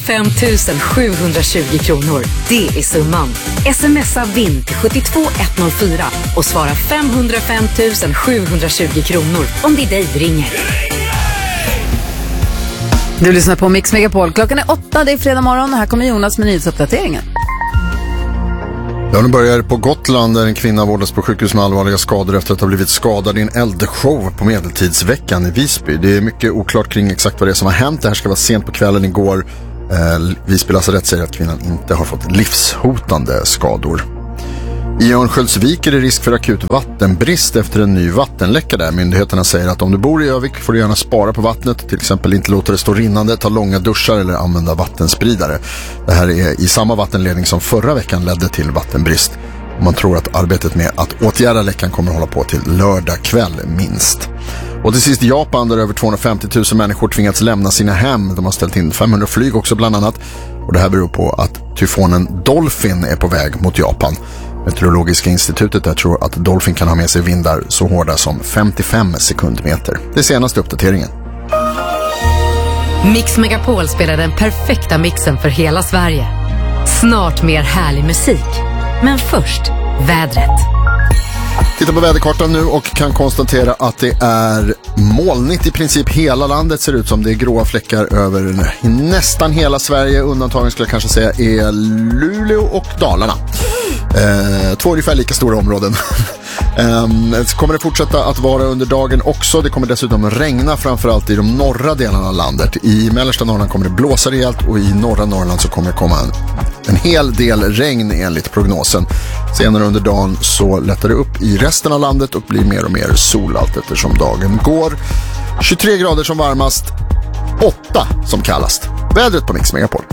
505 720 kronor. Det är summan. Smsa vinn till 72104 och svara 505 720 kronor om det är dig det ringer. Du lyssnar på Mix Megapol. Klockan är 8, det är fredag morgon och här kommer Jonas med nyhetsuppdateringen. Ja, nu börjar på Gotland där en kvinna vårdas på sjukhus med allvarliga skador efter att ha blivit skadad i en eldshow på Medeltidsveckan i Visby. Det är mycket oklart kring exakt vad det är som har hänt. Det här ska vara sent på kvällen igår. Visby lasarett säger att kvinnan inte har fått livshotande skador. I Örnsköldsvik är det risk för akut vattenbrist efter en ny vattenläcka där. Myndigheterna säger att om du bor i Övik får du gärna spara på vattnet. Till exempel inte låta det stå rinnande, ta långa duschar eller använda vattenspridare. Det här är i samma vattenledning som förra veckan ledde till vattenbrist. Man tror att arbetet med att åtgärda läckan kommer att hålla på till lördag kväll minst. Och till sist Japan där över 250 000 människor tvingats lämna sina hem. De har ställt in 500 flyg också bland annat. Och det här beror på att tyfonen Dolphin är på väg mot Japan. Meteorologiska institutet där tror att Dolphin kan ha med sig vindar så hårda som 55 sekundmeter. Det är senaste uppdateringen. Mix Megapol spelar den perfekta mixen för hela Sverige. Snart mer härlig musik. Men först, vädret. Titta på väderkartan nu och kan konstatera att det är molnigt i princip hela landet. Ser ut som det är gråa fläckar över nästan hela Sverige. Undantagen skulle jag kanske säga är Luleå och Dalarna. Två ungefär lika stora områden. Kommer det fortsätta att vara under dagen också. Det kommer dessutom regna framförallt i de norra delarna av landet. I mellersta Norrland kommer det blåsa rejält och i norra Norrland så kommer det komma en hel del regn enligt prognosen. Senare under dagen så lättar det upp i resten av landet och blir mer och mer sol allt eftersom dagen går. 23 grader som varmast, 8 som kallast. Vädret på Mix Megapol.